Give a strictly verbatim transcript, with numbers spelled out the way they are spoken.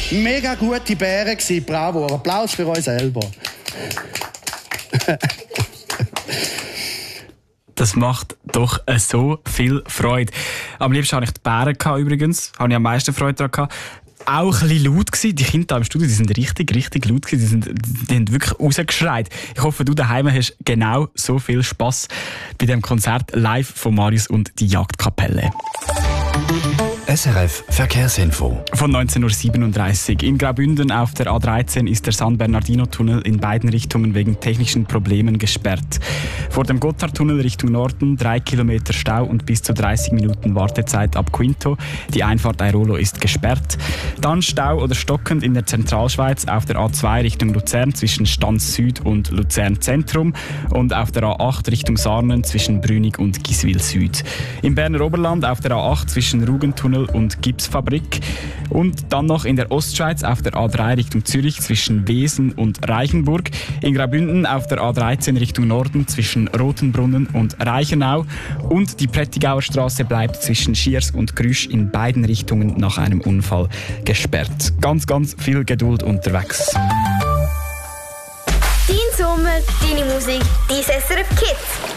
Mega gute Bären gewesen, bravo. Applaus für euch selber. Das macht doch äh, so viel Freude. Am liebsten hatte ich die Bären gehabt, übrigens. Habe ich am meisten Freude daran gehabt. Auch ein bisschen laut gewesen. Die Kinder hier im Studio, die sind richtig, richtig laut gewesen. Die, sind, die haben wirklich rausgeschreit. Ich hoffe, du daheim hast genau so viel Spass bei dem Konzert live von Marius und die Jagdkapelle. S R F Verkehrsinfo. Von neunzehn Uhr siebenunddreißig. In Graubünden auf der A dreizehn ist der San Bernardino-Tunnel in beiden Richtungen wegen technischen Problemen gesperrt. Vor dem Gotthardtunnel Richtung Norden drei Kilometer Stau und bis zu dreißig Minuten Wartezeit ab Quinto. Die Einfahrt Airolo ist gesperrt. Dann Stau oder stockend in der Zentralschweiz auf der A zwei Richtung Luzern zwischen Stanz Süd und Luzern Zentrum und auf der A acht Richtung Sarnen zwischen Brünig und Giswil Süd. Im Berner Oberland auf der A acht zwischen Rugentunnel und Gipsfabrik und dann noch in der Ostschweiz auf der A drei Richtung Zürich zwischen Wesen und Reichenburg, in Graubünden auf der A dreizehn Richtung Norden zwischen Rotenbrunnen und Reichenau und die Prättigauer Straße bleibt zwischen Schiers und Grüsch in beiden Richtungen nach einem Unfall gesperrt. Ganz, ganz viel Geduld unterwegs. Dein Sommer, deine Musik, dein S R F Kids.